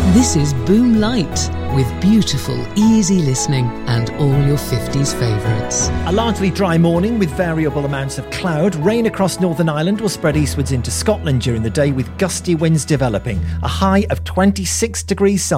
This is Boom Light, with beautiful, easy listening and all your 50s favourites. A largely dry morning with variable amounts of cloud. Rain across Northern Ireland will spread eastwards into Scotland during the day with gusty winds developing. A high of 26 degrees Celsius.